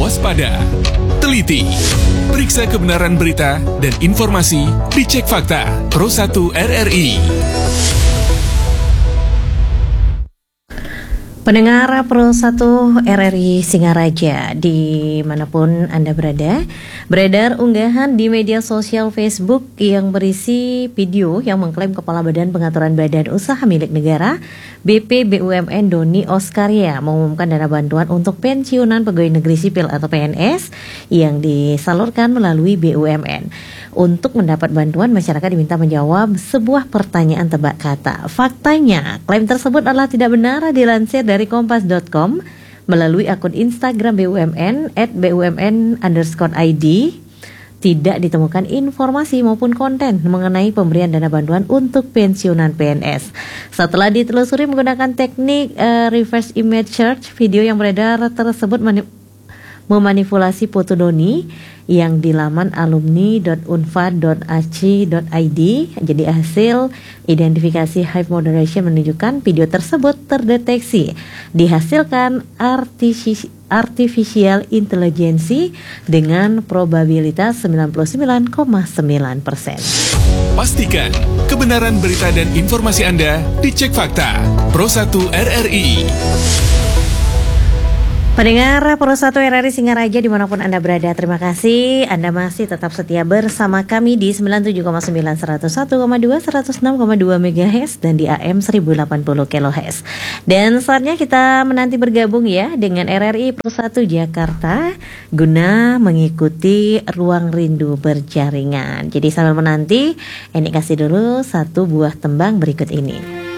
waspada, teliti, periksa kebenaran berita dan informasi, dicek fakta. Pro 1 RRI. Pendengar Pro 1 RRI Singaraja, dimanapun Anda berada, beredar unggahan di media sosial Facebook yang berisi video yang mengklaim Kepala Badan Pengaturan Badan Usaha Milik Negara BP BUMN Doni Oskarya mengumumkan dana bantuan untuk pensiunan pegawai negeri sipil atau PNS yang disalurkan melalui BUMN. Untuk mendapat bantuan, masyarakat diminta menjawab sebuah pertanyaan tebak kata. Faktanya, klaim tersebut adalah tidak benar, dilansir dari kompas.com melalui akun Instagram BUMN @BUMN_ID. Tidak ditemukan informasi maupun konten mengenai pemberian dana bantuan untuk pensiunan PNS. Setelah ditelusuri menggunakan teknik reverse image search, video yang beredar tersebut memanipulasi foto Doni yang di laman alumni.unpad.ac.id. Jadi hasil identifikasi Hive Moderation menunjukkan video tersebut terdeteksi dihasilkan artificial intelligence dengan probabilitas 99,9%. Pastikan kebenaran berita dan informasi Anda dicek fakta. Pro 1 RRI. Pendengar Pro 1 RRI Singaraja dimanapun Anda berada, terima kasih Anda masih tetap setia bersama kami di 97,9, 101,2, 106,2 MHz dan di AM 1080 kHz. Dan saatnya kita menanti bergabung ya dengan RRI Pro 1 Jakarta guna mengikuti Ruang Rindu Berjaringan. Jadi sambil menanti, ini kasih dulu satu buah tembang berikut ini.